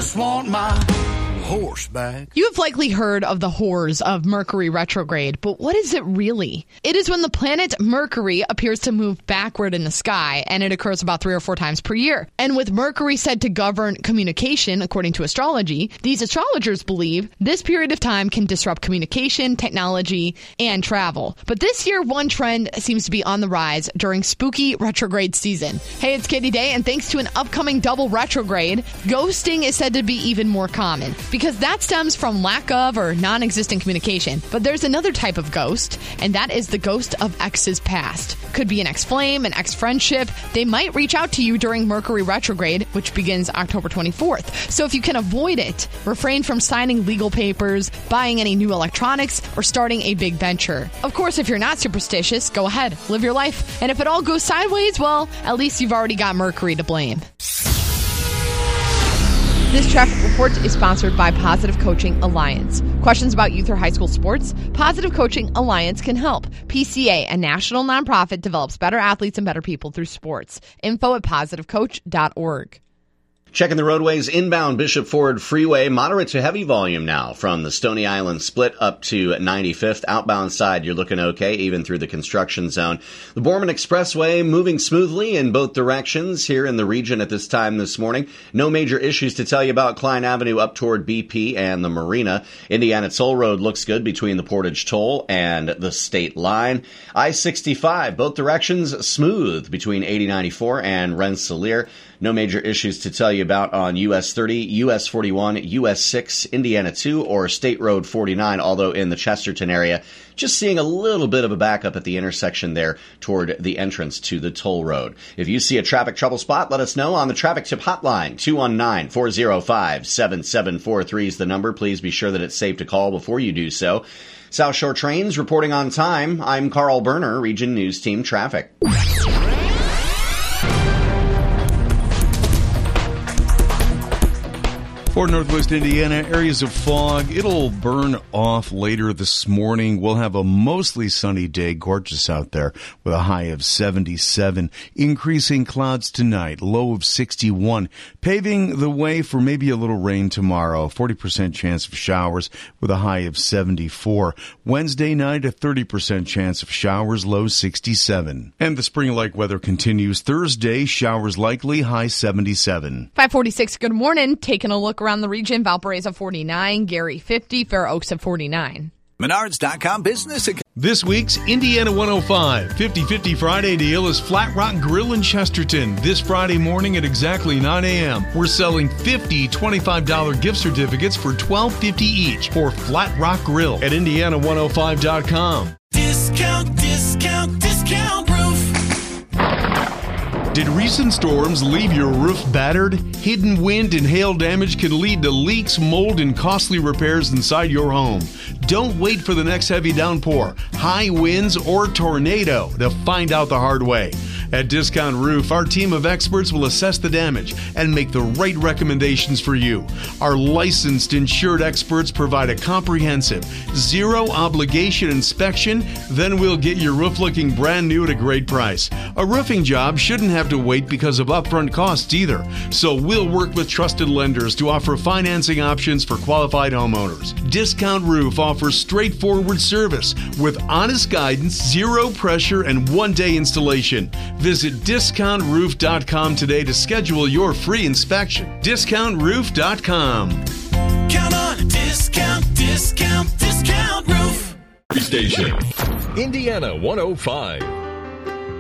just want my horse back. You have likely heard of the horrors of Mercury retrograde, but what is it really? It is when the planet Mercury appears to move backward in the sky, and it occurs about 3 or 4 times per year. And with Mercury said to govern communication, according to astrology, these astrologers believe this period of time can disrupt communication, technology, and travel. But this year, one trend seems to be on the rise during spooky retrograde season. Hey, it's Katie Day, and thanks to an upcoming double retrograde, ghosting is said to be even more common, because that stems from lack of or non-existent communication. But there's another type of ghost, and that is the ghost of ex's past. Could be an ex-flame, an ex-friendship. They might reach out to you during Mercury retrograde, which begins October 24th. So if you can avoid it, refrain from signing legal papers, buying any new electronics, or starting a big venture. Of course, if you're not superstitious, go ahead, live your life. And if it all goes sideways, well, at least you've already got Mercury to blame. This traffic report is sponsored by Positive Coaching Alliance. Questions about youth or high school sports? Positive Coaching Alliance can help. PCA, a national nonprofit, develops better athletes and better people through sports. Info at positivecoach.org. Checking the roadways inbound Bishop Ford Freeway, moderate to heavy volume now from the Stony Island split up to 95th. Outbound side, you're looking okay, even through the construction zone. The Borman Expressway moving smoothly in both directions here in the region at this time this morning. No major issues to tell you about. Klein Avenue up toward BP and the Marina. Indiana Toll Road looks good between the Portage Toll and the state line. I-65, both directions smooth between 8094 and Rensselaer. No major issues to tell you about on US 30, US 41, US 6, Indiana 2, or State Road 49, although in the Chesterton area, just seeing a little bit of a backup at the intersection there toward the entrance to the toll road. If you see a traffic trouble spot, let us know on the Traffic Tip Hotline. 219-405-7743 is the number. Please be sure that it's safe to call before you do so. South Shore Trains reporting on time. I'm Carl Berner, Region News Team Traffic. For Northwest Indiana, areas of fog. It'll burn off later this morning. We'll have a mostly sunny day, gorgeous out there, with a high of 77. Increasing clouds tonight, low of 61. Paving the way for maybe a little rain tomorrow. 40% chance of showers with a high of 74. Wednesday night, a 30% chance of showers, low 67. And the spring-like weather continues. Thursday, showers likely, high 77. 546, good morning. Taking a look around the region, Valparaiso 49, Gary 50, Fair Oaks at 49. Menards.com business. This week's Indiana 105 50-50 Friday deal is Flat Rock Grill in Chesterton. This Friday morning at exactly 9 a.m. We're selling 50 $25 gift certificates for $12.50 each for Flat Rock Grill at Indiana105.com. Discount roof. Did recent storms leave your roof battered? Hidden wind and hail damage can lead to leaks, mold, and costly repairs inside your home. Don't wait for the next heavy downpour, high winds, or tornado to find out the hard way. At Discount Roof, our team of experts will assess the damage and make the right recommendations for you. Our licensed, insured experts provide a comprehensive, zero-obligation inspection, then we'll get your roof looking brand new at a great price. A roofing job shouldn't have to wait because of upfront costs either, so we'll work with trusted lenders to offer financing options for qualified homeowners. Discount Roof offers straightforward service with honest guidance, zero pressure, and one-day installation. Visit discountroof.com today to schedule your free inspection. Discountroof.com. Count on a discount roof. Station Indiana 105.